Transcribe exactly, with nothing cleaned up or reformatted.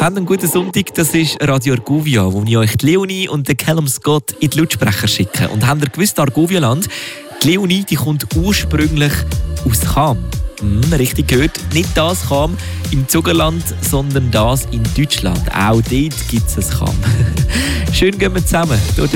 Habt einen guten Sonntag, das ist Radio Argovia, wo ich euch die Leonie und den Callum Scott in die Lautsprecher schicke. Und habt ihr gewusst, Argovia-Land, die Leonie die kommt ursprünglich aus Cham. Hm, richtig gehört, nicht das Cham im Zugerland, sondern das in Deutschland. Auch dort gibt es ein Cham. Schön gehen wir zusammen.